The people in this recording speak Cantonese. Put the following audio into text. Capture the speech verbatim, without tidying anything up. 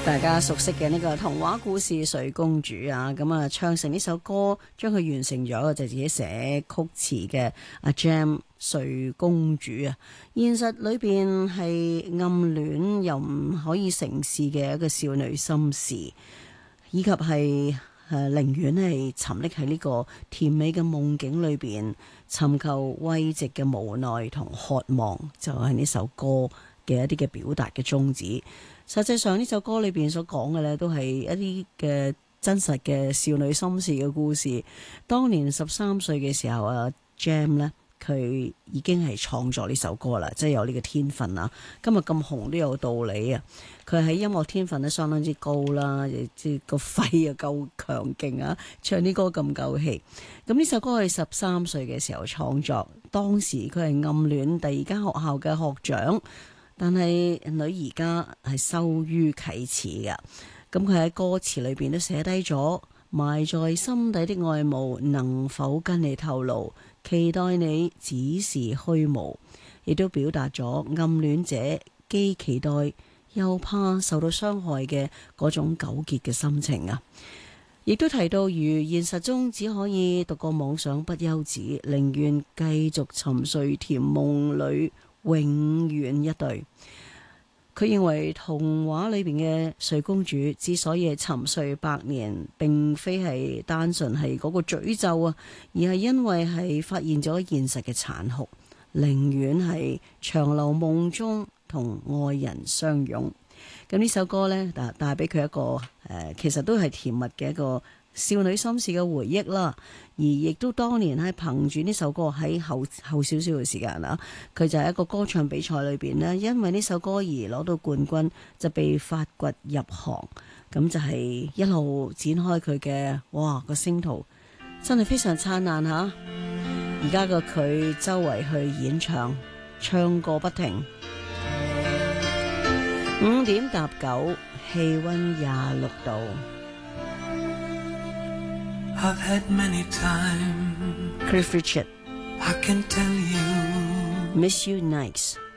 大家熟悉嘅呢個童話故事《睡公主》啊，咁啊唱成呢首歌，將佢完成咗就自己寫曲詞嘅阿 Gem 睡公主啊。現實裏邊係暗戀又唔可以成事嘅一個少女心事，以及係誒寧願係沉溺喺呢個甜美嘅夢境裏邊，尋求慰藉嘅無奈同渴望，就係呢首歌嘅一啲嘅表達嘅宗旨。實際上呢首歌裏邊所講嘅呢，都係一啲嘅真實嘅少女心事嘅故事。當年十三歲嘅時候啊 Gem 呢，佢已經係創作呢首歌啦，即係有呢個天分啊。今日咁紅都有道理啊。佢喺音樂天分咧相當之高啦，亦即係個肺又夠強勁啊，唱啲歌咁夠氣。咁呢首歌係十三歲嘅時候創作，當時佢係暗戀第二間學校嘅學長。但係女兒家係羞於啟齒嘅，咁佢喺歌詞裏邊都寫低咗埋在心底的愛慕，能否跟你透露？期待你只是虛無，亦都表達咗暗戀者既期待又怕受到傷害嘅嗰種糾結嘅心情啊！亦都提到，如現實中只可以獨個妄想不休止，寧願繼續沉睡甜夢裏。永遠一對。佢認為童話裏邊嘅睡公主之所以係沉睡百年，並非係單純係嗰個詛咒啊，而係因為係發現咗現實嘅殘酷，寧願係長留夢中同愛人相擁。咁呢首歌呢，帶帶俾佢一個誒、呃，其實都係甜蜜嘅一個少女心事嘅回憶啦。而亦都當年係憑住呢首歌喺後後少少嘅時間啦，佢就係一個歌唱比賽裏邊呢，因為呢首歌而攞到冠軍，就被發掘入行，咁就係一路展開佢嘅哇個星途，真係非常燦爛吓。而家嘅佢周圍去演唱，唱歌不停。五點搭九，氣溫廿六度。 I've had many times Cliff Richard I can tell you Miss You Nights